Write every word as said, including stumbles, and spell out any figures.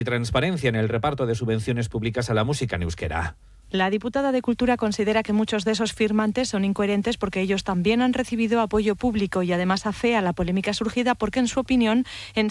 Transparencia en el reparto de subvenciones públicas a la música en euskera. La diputada de Cultura considera que muchos de esos firmantes son incoherentes porque ellos también han recibido apoyo público y además afea la polémica surgida porque, en su opinión, en